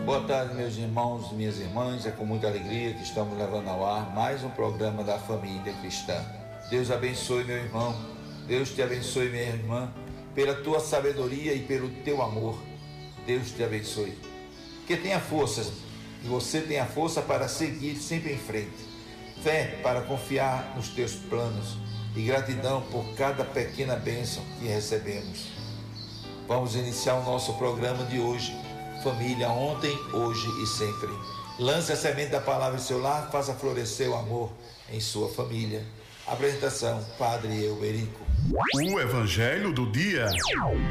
Boa tarde, meus irmãos e minhas irmãs. É com muita alegria que estamos levando ao ar mais um programa da família cristã. Deus abençoe, meu irmão. Deus te abençoe, minha irmã, pela tua sabedoria e pelo teu amor. Deus te abençoe. Que tenha forças e você tenha força para seguir sempre em frente. Fé para confiar nos teus planos e gratidão por cada pequena bênção que recebemos. Vamos iniciar o nosso programa de hoje. Família, ontem, hoje e sempre. Lance a semente da palavra em seu lar, faça florescer o amor em sua família. Apresentação, Padre Euberico. O Evangelho do Dia.